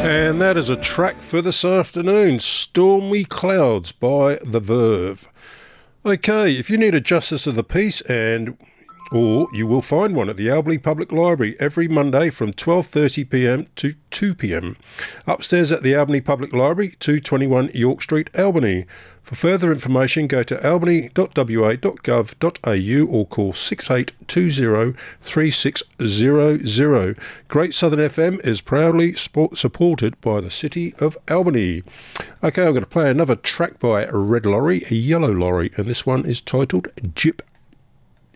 And that is a track for this afternoon, Stormy Clouds by The Verve. Okay, if you need a Justice of the Peace, or you will find one at the Albany Public Library every Monday from 12:30pm to 2pm. Upstairs at the Albany Public Library, 221 York Street, Albany. For further information, go to albany.wa.gov.au or call 68203600. Great Southern FM is proudly supported by the City of Albany. Okay, I'm going to play another track by Red Lorry, a Yellow Lorry, and this one is titled Gyp